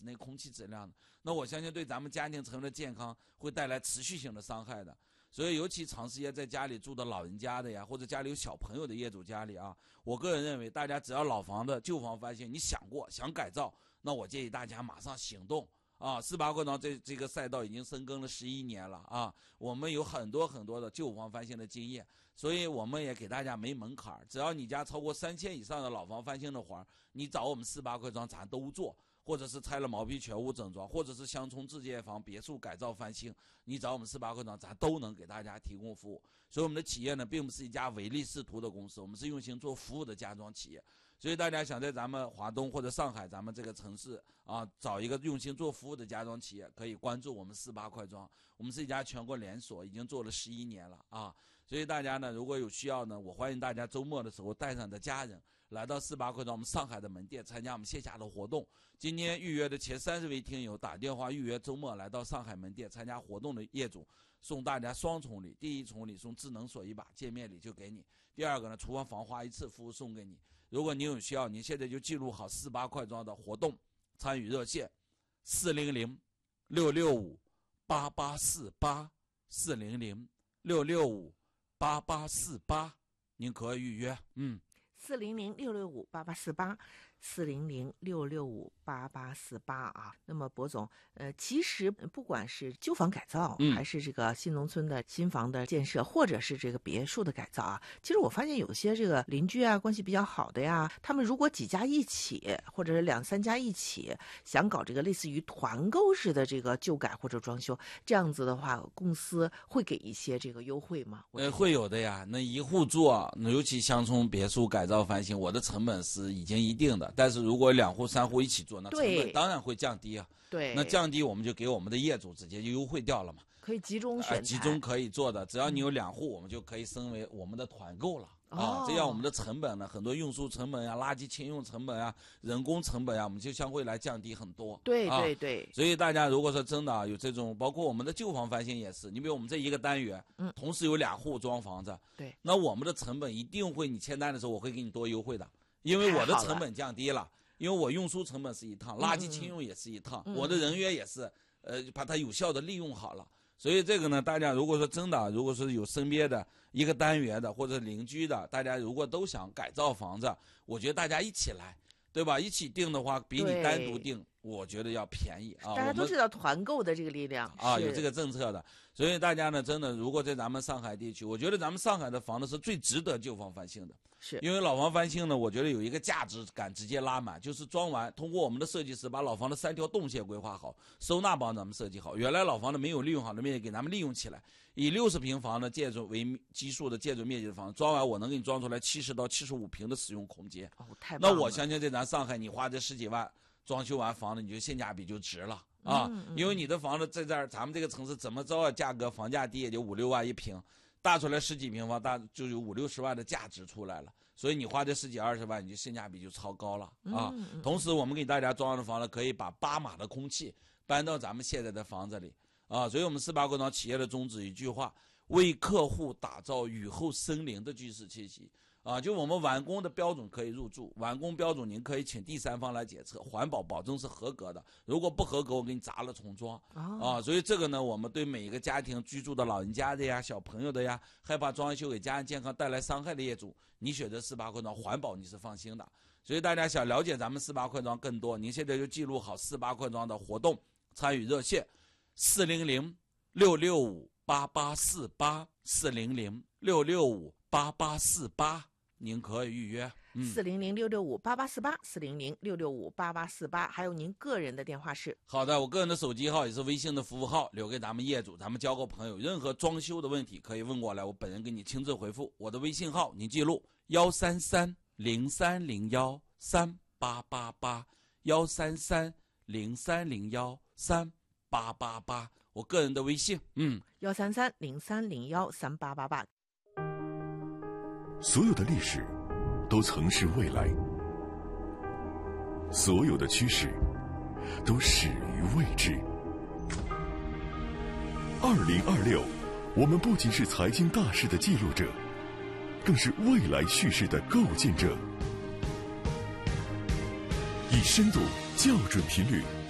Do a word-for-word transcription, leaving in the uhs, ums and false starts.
室内空气质量的，那我相信对咱们家庭成员的健康会带来持续性的伤害的。所以尤其长时间在家里住的老人家的呀，或者家里有小朋友的业主家里啊，我个人认为大家只要老房子旧房翻新你想过想改造，那我建议大家马上行动啊！四八快装这这个赛道已经深耕了十一年了啊，我们有很多很多的旧房翻新的经验，所以我们也给大家没门槛，只要你家超过三千以上的老房翻新的活，你找我们四八快装咱都做。或者是拆了毛坯全屋整装，或者是乡村自建房、别墅改造翻新，你找我们四八快装，咱都能给大家提供服务。所以我们的企业呢，并不是一家唯利是图的公司，我们是用心做服务的家装企业。所以大家想在咱们华东或者上海咱们这个城市啊，找一个用心做服务的家装企业，可以关注我们四八快装。我们是一家全国连锁，已经做了十一年了啊。所以大家呢，如果有需要呢，我欢迎大家周末的时候带上你的家人来到四八快装我们上海的门店，参加我们线下的活动。今天预约的前三十位听友打电话预约周末来到上海门店参加活动的业主，送大家双重礼。第一重礼送智能锁一把，见面礼就给你。第二个呢，厨房防滑一次服务送给你。如果您有需要，您现在就记录好四八快装的活动参与热线四零零六六五八八四八四零零六六五八八四八，您可以预约。嗯。 四零零六六五八八四八，四零零六六五八八四八啊。那么博总，呃，其实不管是旧房改造， 嗯、 还是这个新农村的新房的建设，或者是这个别墅的改造啊，其实我发现有些这个邻居啊，关系比较好的呀，他们如果几家一起，或者是两三家一起，想搞这个类似于团购式的这个旧改或者装修，这样子的话，公司会给一些这个优惠吗？ 呃，会有的呀。那一户做，尤其乡村别墅改造翻新，我的成本是已经一定的。但是如果两户三户一起做，那成本当然会降低啊。 对， 那降低我们就给我们的业主直接就优惠掉了嘛。 可以集中选、呃， 集中可以做的，只要你有两户，我们就可以升为我们的团购了。啊，这样我们的成本呢，很多运输成本呀、垃圾清用成本呀、人工成本呀，我们就相会来降低很多。 对对对。 啊、所以大家如果说真的、啊、有这种，包括我们的旧房翻新也是，你比如我们这一个单元，嗯，同时有两户装房子， 对， 那我们的成本一定会，你签单的时候我会给你多优惠的，因为我的成本降低了，因为我运输成本是一趟，垃圾清用也是一趟，嗯、我的人员也是，呃，把它有效的利用好了。所以这个呢，大家如果说真的，如果说有身边的一个单元的或者邻居的，大家如果都想改造房子，我觉得大家一起来，对吧？一起定的话，比你单独定，我觉得要便宜啊。 大家都知道团购的这个力量啊，有这个政策的。所以大家呢，真的，如果在咱们上海地区，我觉得咱们上海的房子是最值得旧房翻新的。 是因为老房翻新呢，我觉得有一个价值感直接拉满，就是装完，通过我们的设计师把老房的三条动线规划好，收纳帮咱们设计好，原来老房的没有利用好的面积给咱们利用起来，以六十平方的建筑为基数的建筑面积的房子，装完我能给你装出来七十到七十五平的使用空间。 哦，太棒了！ 那我相信在咱上海，你花这十几万装修完房子，你就性价比就值了啊！ 嗯嗯、 因为你的房子在这儿，咱们这个城市怎么着啊？价格房价低也就五六万一平。大出来十几平方，大就有五六十万的价值出来了，所以你花这十几二十万，你就性价比就超高了啊！ 嗯嗯、 同时，我们给大家装的房子可以把八码的空气搬到咱们现在的房子里啊！所以我们四八快装企业的宗旨一句话：为客户打造雨后森林的居室气息啊！就我们完工的标准可以入住，完工标准您可以请第三方来检测，环保保证是合格的。如果不合格，我给你砸了重装、哦、啊！所以这个呢，我们对每一个家庭居住的老人家的呀、小朋友的呀，害怕装修给家人健康带来伤害的业主，你选择四八快装环保，你是放心的。所以大家想了解咱们四八快装更多，您现在就记录好四八快装的活动参与热线四零零六六五八八四八四零零六六五八八四八。您可以预约四零零六六五八八四八，四零零六六五八八四八，还有您个人的电话是。 好的，我个人的手机号也是微信的服务号，留给咱们业主，咱们交个朋友。任何装修的问题可以问过来，我本人给你亲自回复。我的微信号您记录幺三三零三零幺三八八八，幺三三零三零幺三八八八，我个人的微信，嗯， 幺三三零三零幺三八八八。 所有的历史都曾是未来，所有的趋势都始于未知。二零二六，我们不仅是财经大事的记录者，更是未来叙事的构建者。以深度、校准频率